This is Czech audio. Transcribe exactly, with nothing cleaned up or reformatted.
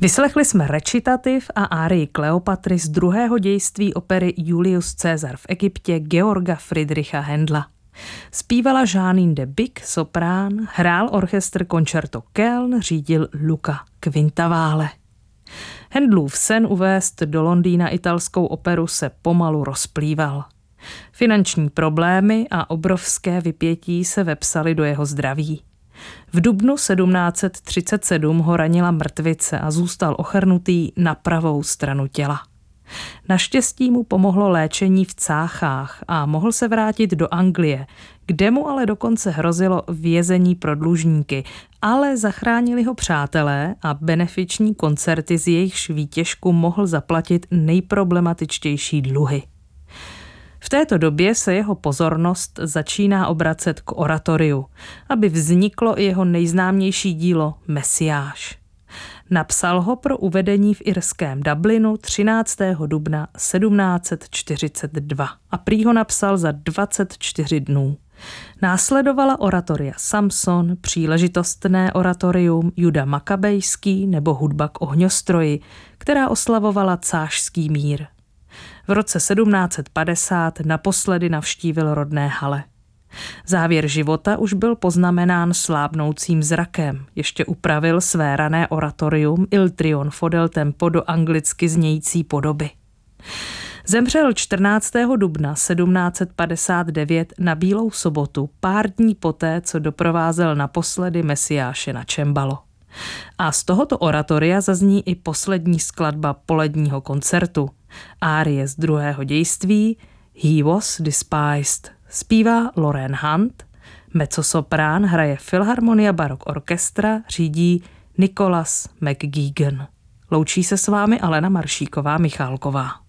Vyslechli jsme recitativ a árii Kleopatry z druhého dějství opery Julius Caesar v Egyptě Georga Friedricha Händla. Zpívala Jeanine de Bicq, soprán, hrál orchestr Concerto Köln, řídil Luca Quintavalle. Händlův sen uvést do Londýna italskou operu se pomalu rozplýval. Finanční problémy a obrovské vypětí se vepsaly do jeho zdraví. V dubnu sedmnáct set třicet sedm ho ranila mrtvice a zůstal ochrnutý na pravou stranu těla. Naštěstí mu pomohlo léčení v Cáchách a mohl se vrátit do Anglie, kde mu ale dokonce hrozilo vězení pro dlužníky, ale zachránili ho přátelé a benefiční koncerty z jejichž výtěžku mohl zaplatit nejproblematičtější dluhy. V této době se jeho pozornost začíná obracet k oratoriu, aby vzniklo i jeho nejznámější dílo Mesiáš. Napsal ho pro uvedení v irském Dublinu třináctého dubna sedmnáct set čtyřicet dva a prý ho napsal za dvacet čtyři dnů. Následovala oratoria Samson, příležitostné oratorium Juda Makabejský nebo hudba k ohňostroji, která oslavovala cášský mír. V roce sedmnáct set padesát naposledy navštívil rodné Halle. Závěr života už byl poznamenán slábnoucím zrakem. Ještě upravil své rané oratorium Il trionfo del tempo do anglicky znějící podoby. Zemřel čtrnáctého dubna sedmnáct set padesát devět na Bílou sobotu, pár dní poté, co doprovázel naposledy Mesiáše na cembalo. A z tohoto oratoria zazní i poslední skladba poledního koncertu. Árie z druhého dějství He was despised. Zpívá Lauren Hunt, mezzosoprán hraje Philharmonia Baroque Orchestra, řídí Nicholas McGuigan. Loučí se s vámi Alena Maršíková Michálková.